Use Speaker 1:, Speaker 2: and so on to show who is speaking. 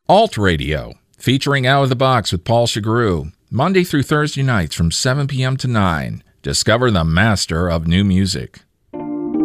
Speaker 1: Alt Radio, featuring Out of the Box with Paul Chagru, Monday through Thursday nights from 7 p.m. to 9. Discover the master of new music.